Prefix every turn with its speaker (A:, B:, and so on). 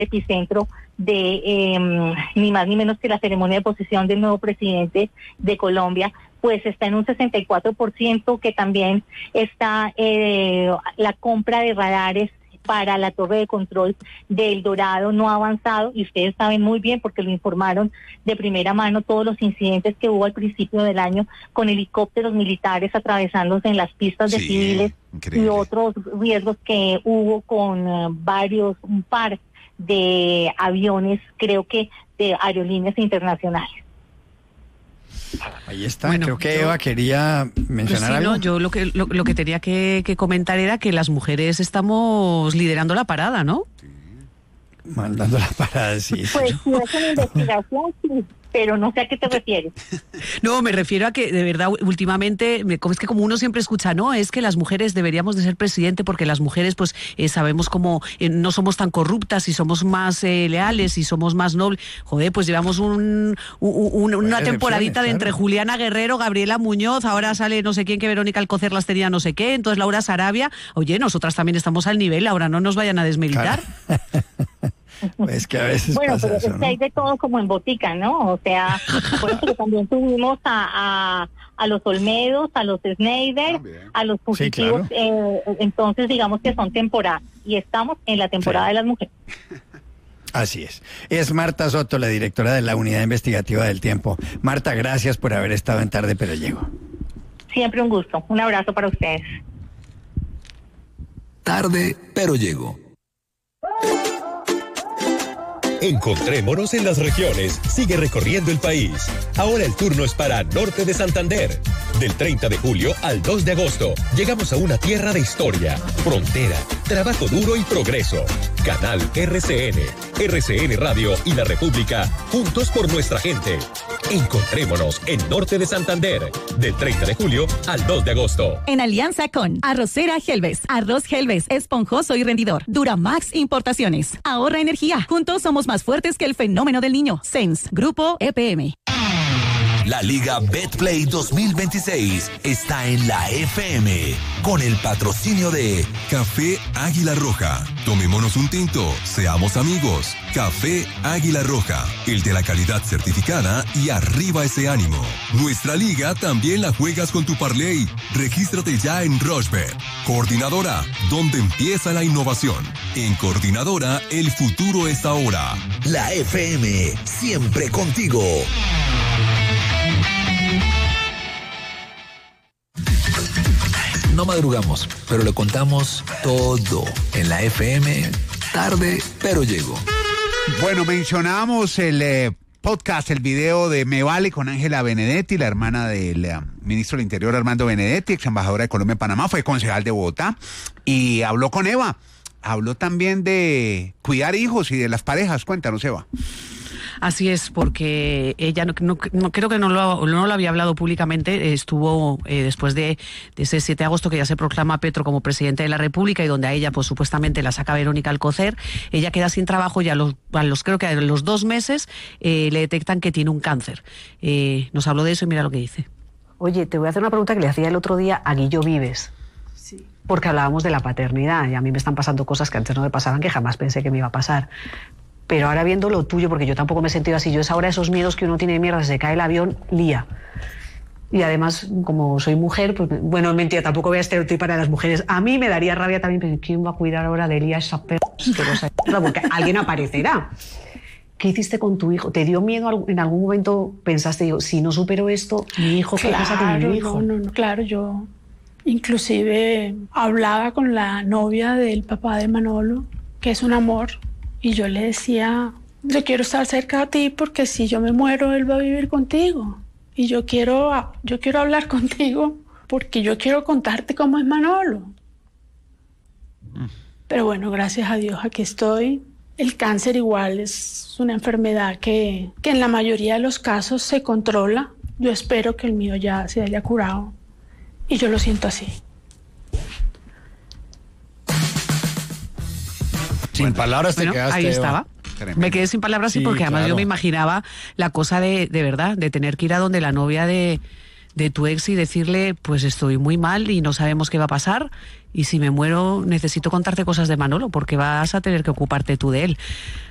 A: epicentro de ni más ni menos que la ceremonia de posesión del nuevo presidente de Colombia, pues está en un 64%, que también está la compra de radares para la torre de control de El Dorado no ha avanzado, y ustedes saben muy bien porque lo informaron de primera mano todos los incidentes que hubo al principio del año con helicópteros militares atravesándose en las pistas de civiles, increíble, y otros riesgos que hubo con un par de aviones, creo que de aerolíneas internacionales.
B: Ahí está, bueno, creo que Eva quería mencionar algo.
C: No, yo lo que tenía que comentar era que las mujeres estamos liderando la parada, ¿no?
B: Sí. Mandando la parada, sí.
A: Pues sí, es una investigación, sí, pero no sé a qué te refieres.
C: No, me refiero a que de verdad últimamente, es que como uno siempre escucha, no, es que las mujeres deberíamos de ser presidente porque las mujeres pues sabemos cómo no somos tan corruptas y somos más leales y somos más nobles. Joder, pues llevamos una temporadita de entre Juliana Guerrero, Gabriela Muñoz, ahora sale no sé quién, que Verónica Alcocer las tenía no sé qué, entonces Laura Sarabia. Oye, nosotras también estamos al nivel, ahora no nos vayan a desmeritar.
B: Claro. Es que a veces
A: bueno,
B: pasa
A: pero
B: eso,
A: es que
B: ¿no?
A: hay de todo como en botica, ¿no? O sea, por eso que también tuvimos a los Olmedos, a los Schneider, a los fugitivos, sí, claro. Entonces digamos que son temporadas, y estamos en la temporada de las mujeres.
B: Así es. Es Marta Soto, la directora de la Unidad Investigativa del Tiempo. Marta, gracias por haber estado en Tarde Pero Llego.
A: Siempre un gusto. Un abrazo para ustedes.
D: Tarde Pero Llego.
E: Encontrémonos en las regiones. Sigue recorriendo el país. Ahora el turno es para Norte de Santander. Del 30 de julio al 2 de agosto, llegamos a una tierra de historia, frontera, trabajo duro y progreso. Canal RCN Radio y La República, juntos por nuestra gente. Encontrémonos en Norte de Santander, del 30 de julio al 2 de agosto.
F: En alianza con Arrocera Helves, arroz Helves, esponjoso y rendidor. Duramax Importaciones, ahorra energía. Juntos somos más fuertes que el fenómeno del niño. Sens, Grupo EPM.
D: La Liga Betplay 2026 está en la FM con el patrocinio de Café Águila Roja. Tomémonos un tinto, seamos amigos. Café Águila Roja, el de la calidad certificada y arriba ese ánimo. Nuestra liga también la juegas con tu parlay. Regístrate ya en Rushbet. Coordinadora, donde empieza la innovación. En Coordinadora, el futuro es ahora. La FM, siempre contigo. No madrugamos, pero le contamos todo en la FM. Tarde, pero llego.
G: Bueno, mencionábamos el podcast, el video de Me Vale con Ángela Benedetti, la hermana del ministro del Interior Armando Benedetti, ex embajadora de Colombia en Panamá, fue concejal de Bogotá y habló con Eva. Habló también de cuidar hijos y de las parejas. Cuéntanos, Eva.
C: Así es, porque ella no creo que no lo había hablado públicamente. Estuvo después de ese 7 de agosto que ya se proclama a Petro como presidente de la República y donde a ella pues supuestamente la saca Verónica Alcocer. Ella queda sin trabajo y creo que a los 2 meses le detectan que tiene un cáncer. Nos habló de eso y mira lo que dice.
H: Oye, te voy a hacer una pregunta que le hacía el otro día a Guillo Vives. Sí. Porque hablábamos de la paternidad y a mí me están pasando cosas que antes no me pasaban, que jamás pensé que me iba a pasar. Pero ahora viendo lo tuyo, porque yo tampoco me he sentido así, yo es ahora esos miedos que uno tiene de mierda, se cae el avión, lía. Y además, como soy mujer, pues, bueno, mentira, tampoco voy a estereotipar a las mujeres. A mí me daría rabia también, pero ¿quién va a cuidar ahora de Lía esa asquerosa? Porque alguien aparecerá. ¿Qué hiciste con tu hijo? ¿Te dio miedo en algún momento? Pensaste, digo, si no supero esto, mi hijo, ¿qué pasa con mi hijo?
I: No, claro, yo inclusive hablaba con la novia del papá de Manolo, que es un amor. Y yo le decía, yo quiero estar cerca de ti porque si yo me muero, él va a vivir contigo. Y yo quiero hablar contigo porque yo quiero contarte cómo es Manolo. Pero bueno, gracias a Dios aquí estoy. El cáncer igual es una enfermedad que en la mayoría de los casos se controla. Yo espero que el mío ya se haya curado. Y yo lo siento así.
G: Sin palabras te quedaste.
C: Ahí estaba. Me quedé sin palabras, sí, porque además yo me imaginaba la cosa de verdad, de tener que ir a donde la novia de tu ex y decirle, pues estoy muy mal y no sabemos qué va a pasar y si me muero necesito contarte cosas de Manolo porque vas a tener que ocuparte tú de él.